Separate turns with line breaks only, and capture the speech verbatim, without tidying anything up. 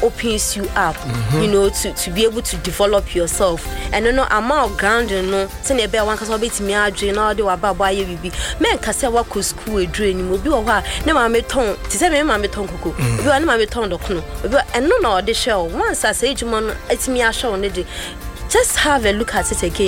opens you up, mm-hmm. you know, to, to be able to develop yourself. And you know, amount ground, you know, say ne be one cause bit me adwin na de wa ba boy bibi. Men kase wa ko school edre ni mo bi wo ha ne ma me ton, ti say me ma me ton koko. Obi wa ne ma me ton dokono. Obi eno na o de show. Once I say ejuma no etimi a show ne de. Just have a look at it again.